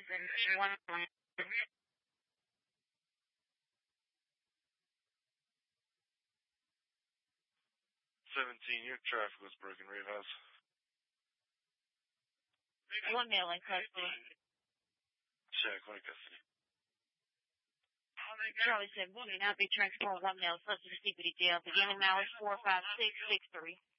Your traffic was broken, Rave House. One male in custody. Check, one custody. Charlie said, will not be transported one male subject to CPD jail. Beginning hours 45663.